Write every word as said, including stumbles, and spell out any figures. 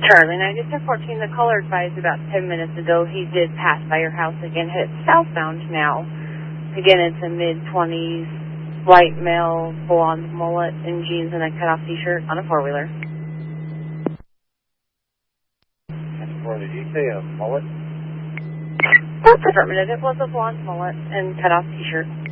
Charlie ninety-six fourteen, the caller advised about ten minutes ago he did pass by your house again. It's southbound now. Again, it's a mid-twenties, white male, blonde mullet in jeans and a cutoff t-shirt on a four-wheeler. Did you say a mullet? That's affirmative. It was a blonde mullet and cutoff t-shirt.